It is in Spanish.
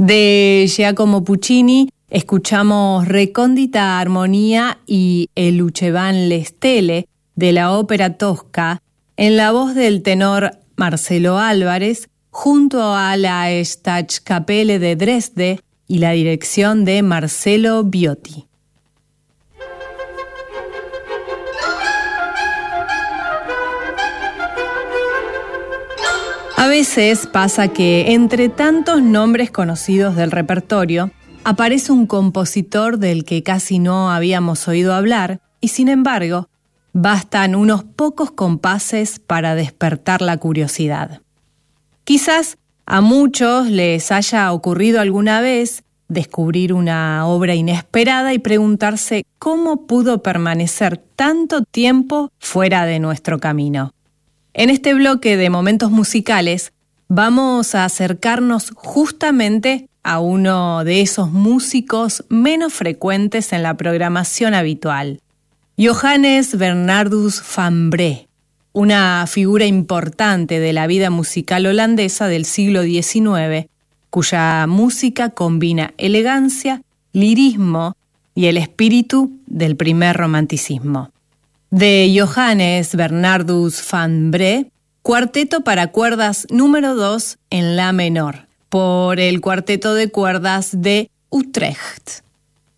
De Giacomo Puccini escuchamos Recóndita Armonía y El Lucheván le Stelle de la ópera Tosca en la voz del tenor Marcelo Álvarez junto a la Staatskapelle de Dresde y la dirección de Marcelo Biotti. A veces pasa que entre tantos nombres conocidos del repertorio aparece un compositor del que casi no habíamos oído hablar y sin embargo bastan unos pocos compases para despertar la curiosidad. Quizás a muchos les haya ocurrido alguna vez descubrir una obra inesperada y preguntarse cómo pudo permanecer tanto tiempo fuera de nuestro camino. En este bloque de momentos musicales vamos a acercarnos justamente a uno de esos músicos menos frecuentes en la programación habitual, Johannes Bernardus van Bree, una figura importante de la vida musical holandesa del siglo XIX, cuya música combina elegancia, lirismo y el espíritu del primer romanticismo. De Johannes Bernardus van Bree, Cuarteto para cuerdas número 2 en la menor, por el Cuarteto de Cuerdas de Utrecht.